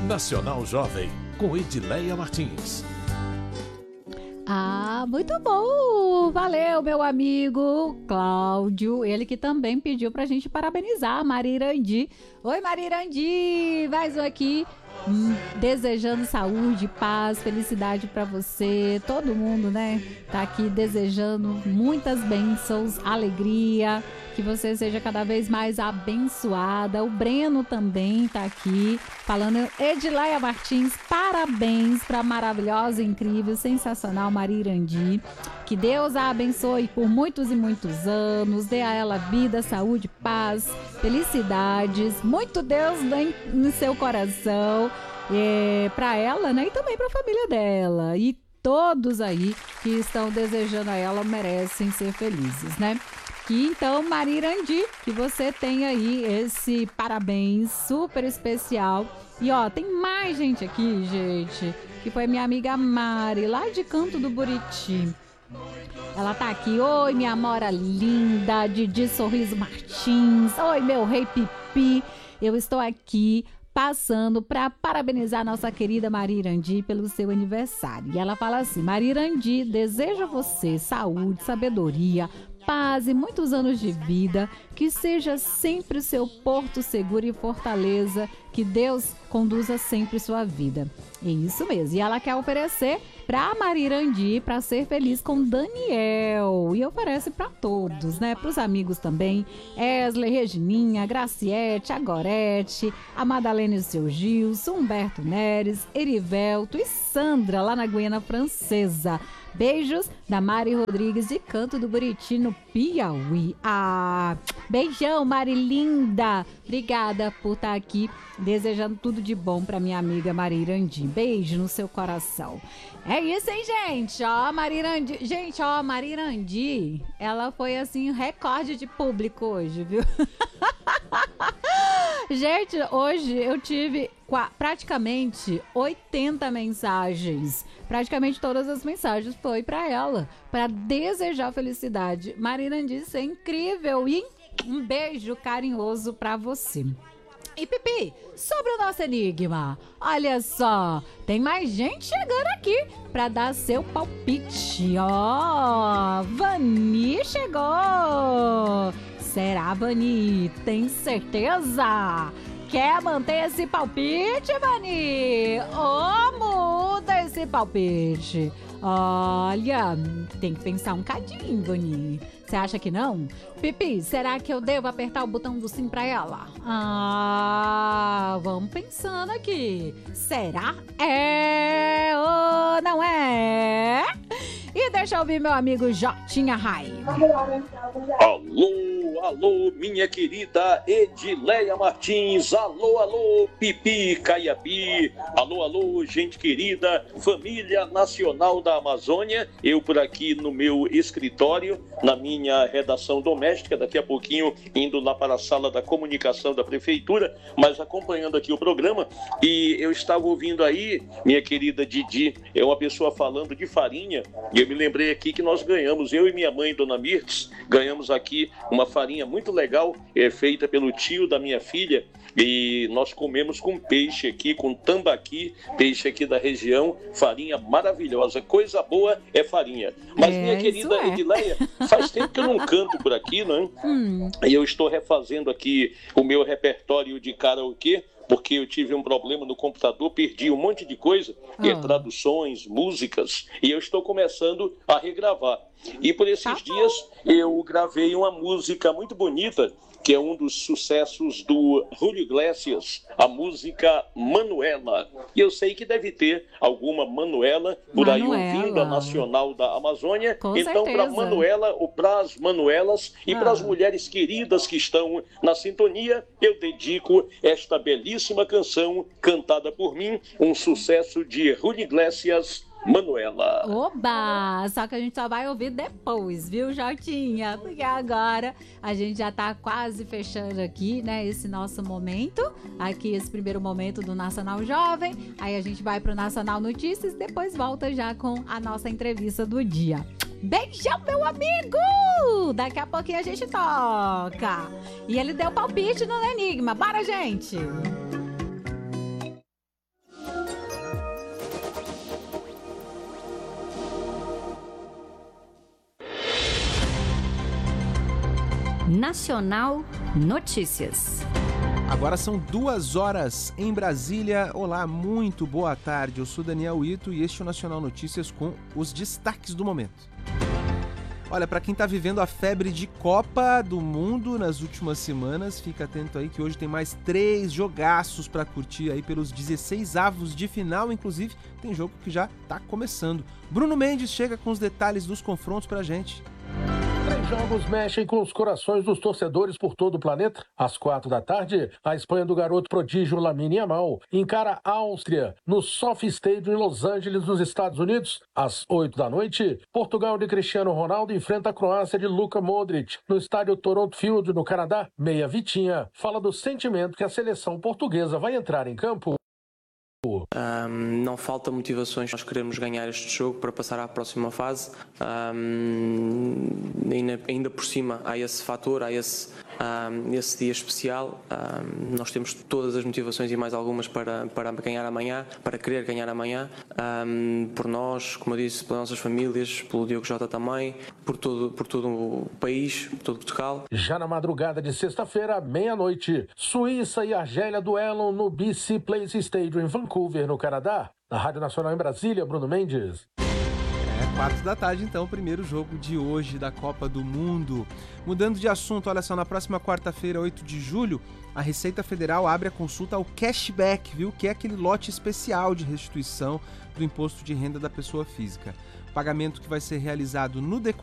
Nacional Jovem, com Edileia Martins. Muito bom! Valeu, meu amigo Cláudio, ele que também pediu pra gente parabenizar a Maria Irandi. Oi, Maria Irandi! Mais um aqui, desejando saúde, paz, felicidade pra você. Todo mundo, né, tá aqui desejando muitas bênçãos, alegria, que você seja cada vez mais abençoada. O Breno também tá aqui falando. Edileia Martins, parabéns para a maravilhosa, incrível, sensacional Maria Irandi. Que Deus a abençoe por muitos e muitos anos, dê a ela vida, saúde, paz, felicidades, muito Deus no seu coração, para ela, né, e também para a família dela. E todos aí que estão desejando a ela merecem ser felizes, né? Que então, Maria Irandi, que você tem aí esse parabéns super especial. E ó, tem mais gente aqui, gente, que foi minha amiga Mari, lá de Canto do Buriti. Ela tá aqui. Oi, minha amora linda, Didi Sorriso Martins. Oi, meu rei Pipi. Eu estou aqui passando para parabenizar a nossa querida Maria Irandi pelo seu aniversário. E ela fala assim: Maria Irandi, desejo a você saúde, sabedoria, paz e muitos anos de vida, que seja sempre o seu porto seguro e fortaleza, que Deus conduza sempre sua vida. É isso mesmo. E ela quer oferecer para Maria Irandi, para ser feliz com Daniel. E oferece para todos, né? Para os amigos também. Esley, Regininha, Graciete, a Gorete, a Madalena e o seu Gilson, Humberto Neres, Erivelto e Sandra, lá na Guiana Francesa. Beijos da Mari Rodrigues de Canto do Buriti, no Piauí. Beijão, Mari linda. Obrigada por estar aqui, desejando tudo de bom para minha amiga Maria Irandi. Beijo no seu coração. É isso, hein, gente? Ó, Maria Irandi. Gente, ó, Maria Irandi, ela foi, assim, recorde de público hoje, viu? Gente, hoje eu tive praticamente 80 mensagens. Praticamente todas as mensagens foi para ela, para desejar felicidade. Maria Irandi, isso é incrível. E um beijo carinhoso para você. E Pipi, sobre o nosso enigma, olha só, tem mais gente chegando aqui para dar seu palpite. Ó, Vani chegou. Será, Vani? Tem certeza? Quer manter esse palpite, Vani? Ou muda esse palpite? Olha, tem que pensar um cadinho, Vani. Você acha que não? Pipi, será que eu devo apertar o botão do sim pra ela? Vamos pensando aqui. Será? É ou não é? E deixa eu ouvir meu amigo Jotinha Rai. Alô, minha querida Edileia Martins. Alô, Pipi Caiabi. Alô, gente querida, família nacional da Amazônia. Eu por aqui no meu escritório, na minha redação doméstica, daqui a pouquinho indo lá para a sala da comunicação da prefeitura, mas acompanhando aqui o programa. E eu estava ouvindo aí, minha querida Didi, é uma pessoa falando de farinha, e eu me lembrei aqui que nós ganhamos, eu e minha mãe, Dona Mirtes, ganhamos aqui uma farinha muito legal, feita pelo tio da minha filha, e nós comemos com peixe aqui, com tambaqui, peixe aqui da região, farinha maravilhosa, coisa boa é farinha. Mas minha querida Edileia, faz tempo que eu não canto por aqui, né? E eu estou refazendo aqui o meu repertório de karaokê, porque eu tive um problema no computador, perdi um monte de coisa, traduções, músicas, e eu estou começando a regravar. E por esses dias eu gravei uma música muito bonita, que é um dos sucessos do Julio Iglesias, a música Manuela. E eu sei que deve ter alguma Manuela por aí ouvindo a Nacional da Amazônia. Com então, para Manuela, ou para as Manuelas e para as mulheres queridas que estão na sintonia, eu dedico esta belíssima canção cantada por mim, um sucesso de Julio Iglesias, Manuela. Oba! Só que a gente só vai ouvir depois, viu, Jotinha? Porque agora a gente já tá quase fechando aqui, né, esse nosso momento. Aqui, esse primeiro momento do Nacional Jovem. Aí a gente vai pro Nacional Notícias e depois volta já com a nossa entrevista do dia. Beijão, meu amigo! Daqui a pouquinho a gente toca. E ele deu palpite no enigma. Bora, gente! Nacional Notícias. Agora são 2h em Brasília. Olá, muito boa tarde. Eu sou Daniel Ito e este é o Nacional Notícias com os destaques do momento. Olha, para quem tá vivendo a febre de Copa do Mundo nas últimas semanas, fica atento aí que hoje tem mais 3 jogaços para curtir aí pelos 16avos de final, inclusive tem jogo que já tá começando. Bruno Mendes chega com os detalhes dos confrontos pra gente. 3 jogos mexem com os corações dos torcedores por todo o planeta. Às 4h, a Espanha do garoto prodígio Lamine Yamal encara a Áustria no SoFi Stadium em Los Angeles, nos Estados Unidos. Às 8h, Portugal de Cristiano Ronaldo enfrenta a Croácia de Luka Modric no estádio Toronto Field, no Canadá. Meia Vitinha fala do sentimento que a seleção portuguesa vai entrar em campo. Não falta motivações, nós queremos ganhar este jogo para passar à próxima fase. Ainda por cima há esse fator, há esse dia especial. Nós temos todas as motivações e mais algumas para ganhar amanhã, para querer ganhar amanhã, por nós, como eu disse, pelas nossas famílias, pelo Diogo Jota também, por todo o país, por todo Portugal. Já na madrugada de sexta-feira, meia-noite, Suíça e Argélia duelam no BC Place Stadium em Vancouver, no Canadá. Na Rádio Nacional em Brasília, Bruno Mendes. 4h então, o primeiro jogo de hoje da Copa do Mundo. Mudando de assunto, olha só, na próxima quarta-feira, 8 de julho, a Receita Federal abre a consulta ao cashback, viu? Que é aquele lote especial de restituição do imposto de renda da pessoa física. Pagamento que vai ser realizado no decorrer